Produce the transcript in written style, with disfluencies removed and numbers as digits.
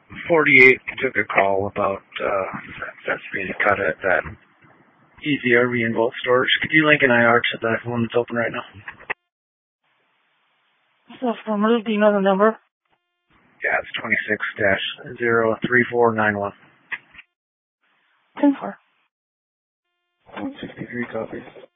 48 took a call about that's being cut at that EZRV in both stores. Could you link an IR to the one that's open right now? So affirmative, do you know the number? Yeah, it's 26-03491. 10-4. 63 copies.